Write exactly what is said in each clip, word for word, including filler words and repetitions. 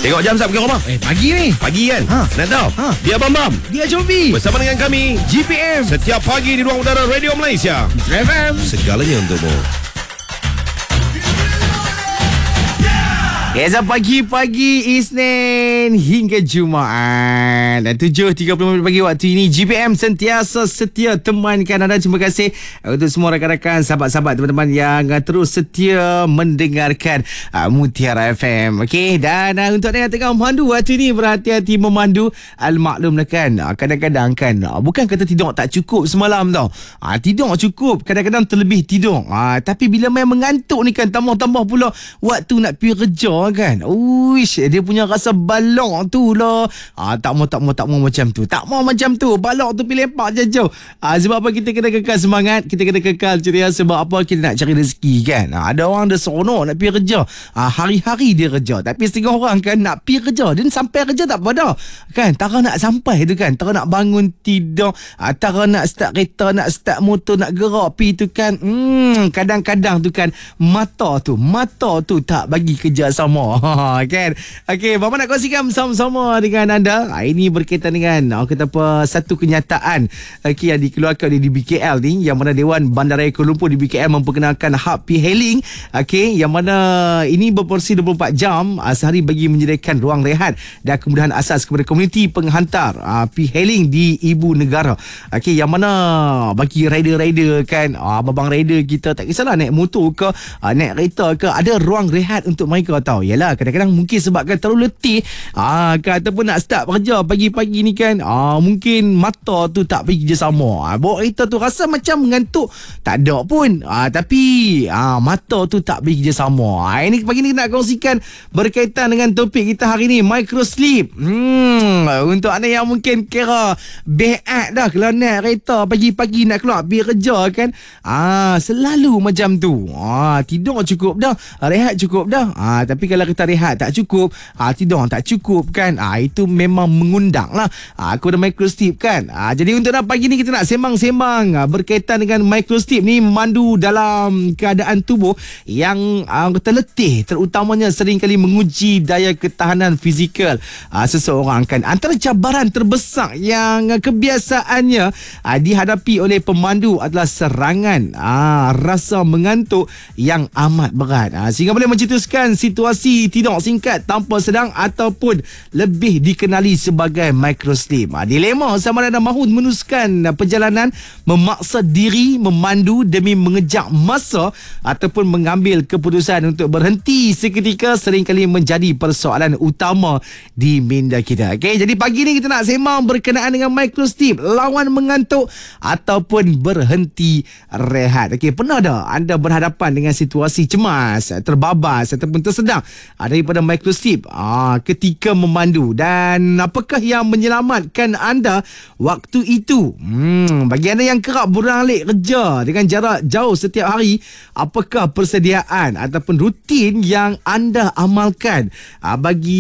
Tengok jam Sab, pergi rumah. Eh, pagi ni. Pagi kan? Ha. Nak tahu? Ha. Dia Bam Bam Dia Joby. bersama dengan kami G P M. setiap pagi di ruang udara Radio Malaysia. F M. Segalanya untukmu. Eza pagi-pagi Isnin hingga Jumaat dan tujuh tiga puluh minit pagi waktu ini. G P M sentiasa setia temankan anda. Terima kasih untuk semua rakan-rakan, sahabat-sahabat, teman-teman yang terus setia mendengarkan uh, Mutiara F M. Okey, dan uh, untuk anda yang tengah memandu waktu ini, berhati-hati memandu. Al-maklum lah kan, uh, kadang-kadang kan uh, bukan kata tidur tak cukup semalam tau. uh, Tidur cukup, kadang-kadang terlebih tidur. uh, Tapi bila main mengantuk ni kan, tambah-tambah pula waktu nak pergi kerja kan. Uish, dia punya rasa balok tu lah. Ah, tak mau tak mau tak mau macam tu. Tak mau macam tu. Balok tu pergi lepak je jauh. Ah, sebab apa kita kena kekal semangat, kita kena kekal ceria. Sebab apa? Kita nak cari rezeki kan. Ah, ada orang dia seronok nak pergi kerja. Ah, hari-hari dia kerja. Tapi setengah orang kan nak pergi kerja, dia sampai kerja tak apa dah. Kan, tara nak sampai tu kan. Tara nak bangun tidur, ah, tara nak start kereta, nak start motor, nak gerak pergi tu kan. Hmm, kadang-kadang tu kan mata tu, mata tu tak bagi kerja sama. Ha, kan. Okey, Bapa nak kongsikan sama-sama dengan anda. Ha, ini berkaitan dengan oh, kata apa, satu kenyataan okey yang dikeluarkan di B K L ni, yang mana Dewan Bandaraya Kuala Lumpur di B K L memperkenalkan hub P-hailing. Okey, yang mana ini berporsi dua puluh empat jam uh, sehari bagi menyediakan ruang rehat dan kemudahan asas kepada komuniti penghantar uh, P-hailing di ibu negara. Okey, yang mana bagi rider-rider kan, uh, abang rider kita tak kisahlah naik motor ke, uh, naik kereta ke, ada ruang rehat untuk mereka tau. Yalah, kadang-kadang mungkin sebabkan terlalu letih ah, kan, ataupun nak start kerja pagi-pagi ni kan, ah, mungkin mata tu tak pergi je sama. Ah, bawa kereta tu rasa macam mengantuk tak ada pun, ah, tapi ah, mata tu tak pergi je sama. Ah, ini pagi ni nak kongsikan berkaitan dengan topik kita hari ni, micro sleep. Hmm, untuk anda yang mungkin kira beat dah kalau naik kereta pagi-pagi nak keluar pergi kerja kan, ah, selalu macam tu. Ah, tidur cukup dah, rehat cukup dah. Ah, tapi kalau kita rehat tak cukup, ah, tidur tak cukup kan, ah, itu memang mengundang lah ah, kepada micro sleep kan. Ah, jadi untuk pagi ni kita nak sembang-sembang ah, berkaitan dengan micro sleep ni, memandu dalam keadaan tubuh yang ah, terletih, terutamanya seringkali menguji daya ketahanan fizikal ah, seseorang kan. Antara cabaran terbesar yang ah, kebiasaannya ah, dihadapi oleh pemandu adalah serangan ah, rasa mengantuk yang amat berat, ah, sehingga boleh mencetuskan situasi tidur singkat tanpa sedang ataupun lebih dikenali sebagai micro sleep. Ha, dilema sama ada mahu meneruskan perjalanan, memaksa diri memandu demi mengejar masa ataupun mengambil keputusan untuk berhenti seketika seringkali menjadi persoalan utama di minda kita. Okey, jadi pagi ni kita nak sembang berkenaan dengan micro sleep, lawan mengantuk ataupun berhenti rehat. Okey, pernah tak anda berhadapan dengan situasi cemas, terbabas ataupun tersedar daripada micro sleep ah, ketika memandu, dan apakah yang menyelamatkan anda waktu itu? Hmm, bagi anda yang kerap beralik kerja dengan jarak jauh setiap hari, apakah persediaan ataupun rutin yang anda amalkan ah,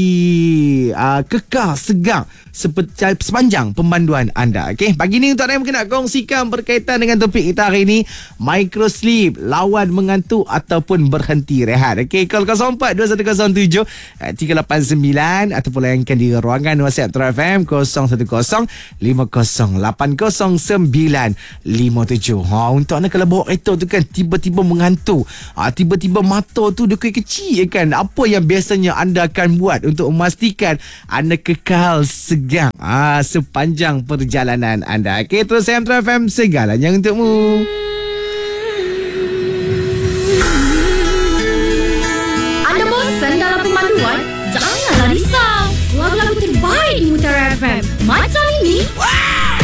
bagi ah, kekal segar sepe- sepanjang pemanduan anda? Okey, pagi ni untuk anda yang mungkin nak kongsikan berkaitan dengan topik kita hari ini, micro sleep, lawan mengantuk ataupun berhenti rehat. Okey, call kosong empat dua satu kosong tujuh tiga lapan sembilan ataupun layangkan di ruangan WhatsApp True F M kosong satu kosong lima kosong lapan kosong sembilan lima tujuh. Ha, untuk anda kalau bawa kereta tu kan tiba-tiba mengantuk, ha, tiba-tiba mata tu dia kecil kan, apa yang biasanya anda akan buat untuk memastikan anda kekal segar ha, sepanjang perjalanan anda? Okey, terus saya True F M, segalanya untukmu. Janganlah risau, lagu-lagu terbaik di Mutiara F M macam ini. Wow!